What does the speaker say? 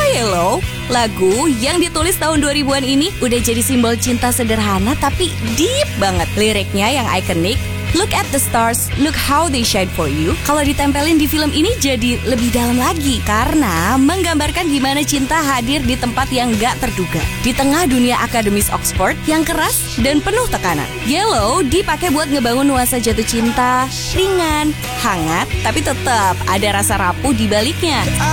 Yellow, lagu yang ditulis tahun 2000-an ini udah jadi simbol cinta sederhana tapi deep banget. Liriknya yang ikonik, look at the stars, look how they shine for you. Kalau ditempelin di film ini jadi lebih dalam lagi karena menggambarkan gimana cinta hadir di tempat yang gak terduga. Di tengah dunia akademis Oxford yang keras dan penuh tekanan. Yellow dipakai buat ngebangun nuansa jatuh cinta, ringan, hangat, tapi tetap ada rasa rapuh di baliknya.